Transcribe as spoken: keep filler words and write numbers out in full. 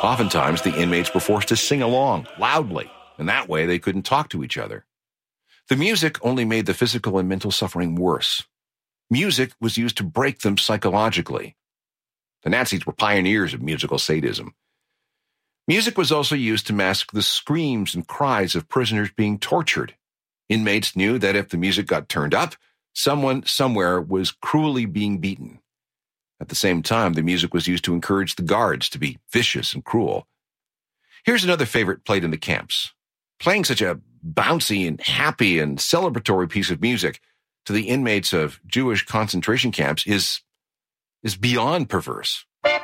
Oftentimes, the inmates were forced to sing along loudly, and that way they couldn't talk to each other. The music only made the physical and mental suffering worse. Music was used to break them psychologically. The Nazis were pioneers of musical sadism. Music was also used to mask the screams and cries of prisoners being tortured. Inmates knew that if the music got turned up, someone somewhere was cruelly being beaten. At the same time, the music was used to encourage the guards to be vicious and cruel. Here's another favorite played in the camps. Playing such a bouncy and happy and celebratory piece of music to the inmates of Jewish concentration camps is, is beyond perverse.